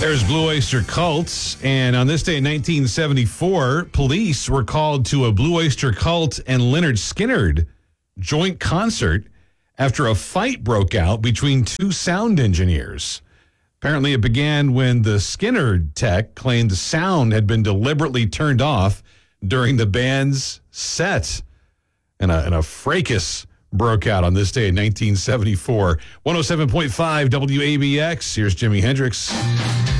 There's Blue Oyster Cult, and on this day in 1974, police were called to a Blue Oyster Cult and Lynyrd Skynyrd joint concert after a fight broke out between two sound engineers. Apparently, it began when the Skynyrd tech claimed the sound had been deliberately turned off during the band's set, and a fracas broke out on this day in 1974. 107.5 WABX. Here's Jimi Hendrix.